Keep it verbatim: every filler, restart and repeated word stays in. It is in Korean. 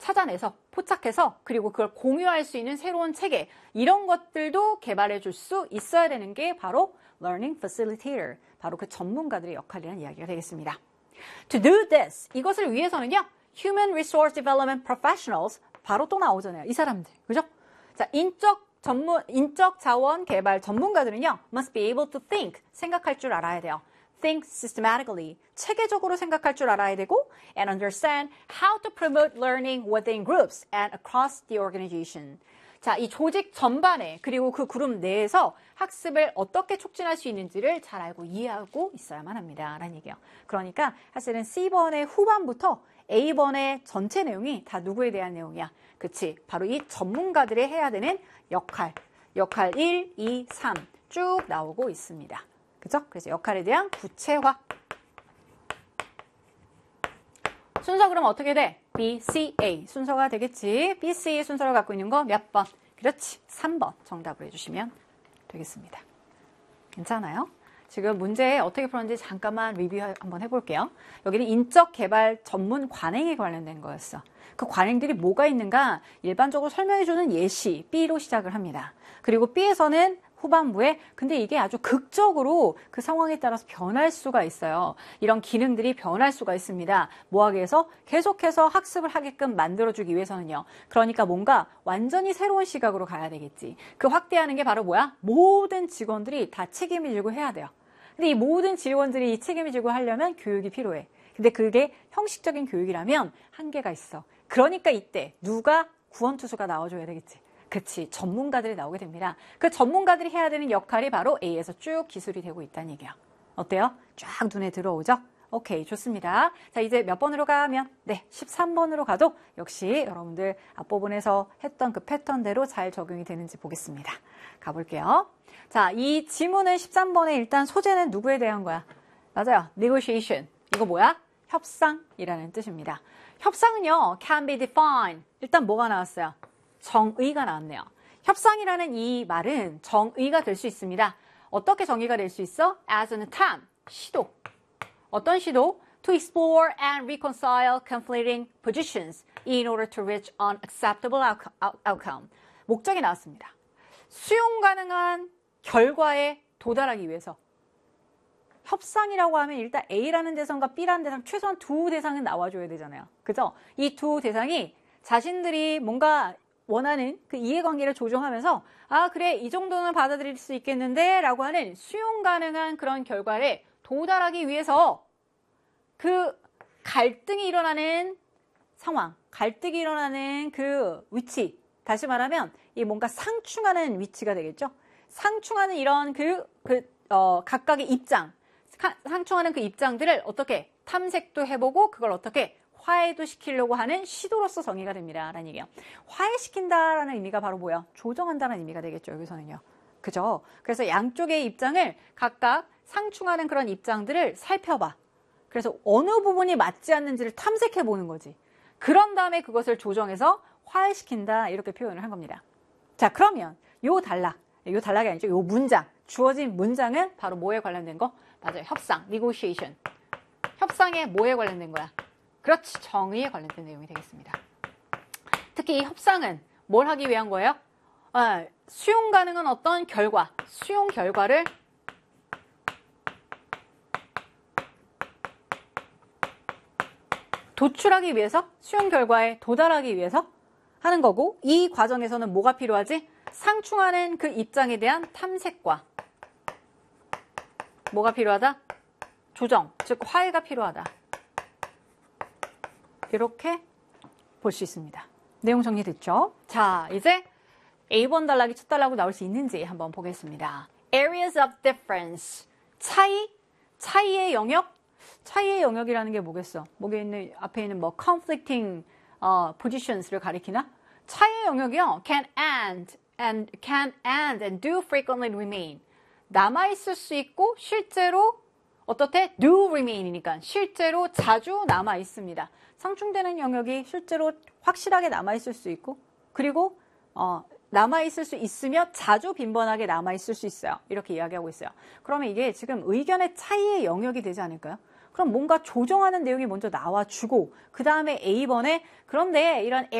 찾아내서 포착해서 그리고 그걸 공유할 수 있는 새로운 체계 이런 것들도 개발해 줄 수 있어야 되는 게 바로 learning facilitator, 바로 그 전문가들의 역할이라는 이야기가 되겠습니다. To do this, 이것을 위해서는요, human resource development professionals, 바로 또 나오잖아요. 이 사람들, 그죠? 자, 인적 전문, 인적 자원 개발 전문가들은요, must be able to think, 생각할 줄 알아야 돼요. Think systematically, 체계적으로 생각할 줄 알아야 되고, and understand how to promote learning within groups and across the organization. 자, 이 조직 전반에 그리고 그 그룹 내에서 학습을 어떻게 촉진할 수 있는지를 잘 알고 이해하고 있어야만 합니다. 라는 얘기예요. 그러니까 사실은 C번의 후반부터 A번의 전체 내용이 다 누구에 대한 내용이야? 그치? 바로 이 전문가들이 해야 되는 역할. 역할 일, 이, 삼 쭉 나오고 있습니다. 그죠? 그래서 역할에 대한 구체화. 순서 그럼 어떻게 돼? B, C, A 순서가 되겠지. B, C 순서를 갖고 있는 거 몇 번? 그렇지. 삼 번 정답을 해주시면 되겠습니다. 괜찮아요? 지금 문제 어떻게 풀었는지 잠깐만 리뷰 한번 해볼게요. 여기는 인적 개발 전문 관행에 관련된 거였어. 그 관행들이 뭐가 있는가 일반적으로 설명해주는 예시 B로 시작을 합니다. 그리고 B에서는 후반부에 근데 이게 아주 극적으로 그 상황에 따라서 변할 수가 있어요. 이런 기능들이 변할 수가 있습니다. 뭐하기 위해서? 계속해서 학습을 하게끔 만들어주기 위해서는요. 그러니까 뭔가 완전히 새로운 시각으로 가야 되겠지. 그 확대하는 게 바로 뭐야? 모든 직원들이 다 책임을 지고 해야 돼요. 근데 이 모든 직원들이 이 책임을 지고 하려면 교육이 필요해. 근데 그게 형식적인 교육이라면 한계가 있어. 그러니까 이때 누가 구원투수가 나와줘야 되겠지. 그치, 전문가들이 나오게 됩니다. 그 전문가들이 해야 되는 역할이 바로 A에서 쭉 기술이 되고 있다는 얘기야. 어때요? 쫙 눈에 들어오죠? 오케이, 좋습니다. 자, 이제 몇 번으로 가면? 네, 십삼 번으로 가도 역시 여러분들 앞부분에서 했던 그 패턴대로 잘 적용이 되는지 보겠습니다. 가볼게요. 자, 이 지문은 십삼 번에 일단 소재는 누구에 대한 거야? 맞아요. negotiation. 이거 뭐야? 협상이라는 뜻입니다. 협상은요, can be defined. 일단 뭐가 나왔어요? 정의가 나왔네요. 협상이라는 이 말은 정의가 될 수 있습니다. 어떻게 정의가 될 수 있어? As an attempt, 시도. 어떤 시도? To explore and reconcile conflicting positions in order to reach an acceptable outcome. 목적이 나왔습니다. 수용 가능한 결과에 도달하기 위해서. 협상이라고 하면 일단 A라는 대상과 B라는 대상, 최소한 두 대상은 나와줘야 되잖아요. 그죠? 이 두 대상이 자신들이 뭔가 원하는 그 이해관계를 조정하면서 아 그래 이 정도는 받아들일 수 있겠는데 라고 하는 수용 가능한 그런 결과에 도달하기 위해서 그 갈등이 일어나는 상황, 갈등이 일어나는 그 위치, 다시 말하면 이 뭔가 상충하는 위치가 되겠죠. 상충하는 이런 그, 그 어, 각각의 입장, 상충하는 그 입장들을 어떻게 탐색도 해보고 그걸 어떻게 화해도 시키려고 하는 시도로서 정의가 됩니다. 라는 얘기예요. 화해시킨다라는 의미가 바로 뭐야? 조정한다는 의미가 되겠죠. 여기서는요. 그죠? 그래서 양쪽의 입장을 각각 상충하는 그런 입장들을 살펴봐. 그래서 어느 부분이 맞지 않는지를 탐색해 보는 거지. 그런 다음에 그것을 조정해서 화해시킨다. 이렇게 표현을 한 겁니다. 자, 그러면 요 단락, 요 단락이 아니죠. 요 문장, 주어진 문장은 바로 뭐에 관련된 거? 맞아요. 협상, negotiation. 협상에 뭐에 관련된 거야? 그렇지, 정의에 관련된 내용이 되겠습니다. 특히 이 협상은 뭘 하기 위한 거예요? 아, 수용 가능한 어떤 결과, 수용 결과를 도출하기 위해서, 수용 결과에 도달하기 위해서 하는 거고, 이 과정에서는 뭐가 필요하지? 상충하는 그 입장에 대한 탐색과 뭐가 필요하다? 조정, 즉 화해가 필요하다. 이렇게 볼 수 있습니다. 내용 정리됐죠? 자, 이제 A번 단락이 첫 단락으로 나올 수 있는지 한번 보겠습니다. Areas of difference. 차이, 차이의 영역? 차이의 영역이라는 게 뭐겠어? 뭐게 있는, 앞에 있는 뭐 conflicting 어, positions를 가리키나? 차이의 영역이요. can and, and, can and and do frequently remain. 남아있을 수 있고 실제로 어떻대? do remain이니까 실제로 자주 남아있습니다. 상충되는 영역이 실제로 확실하게 남아있을 수 있고 그리고 어, 남아있을 수 있으며 자주 빈번하게 남아있을 수 있어요. 이렇게 이야기하고 있어요. 그러면 이게 지금 의견의 차이의 영역이 되지 않을까요? 그럼 뭔가 조정하는 내용이 먼저 나와주고 그 다음에 A번에 그런데 이런